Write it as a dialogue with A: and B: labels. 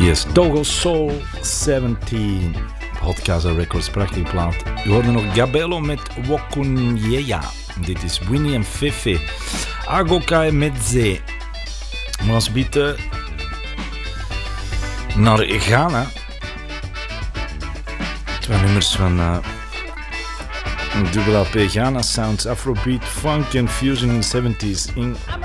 A: Yes, Togo Soul 17. Hotkaza Records, prachtige plaat. We hoorden nog Gabello met Wokunyeya. Dit is Winnie en Fefe. Agokai Medze. Maar als bieden naar Ghana. Twee nummers van een dubbel LP Ghana Sounds, Afrobeat, Funk en Fusion in the 70s. In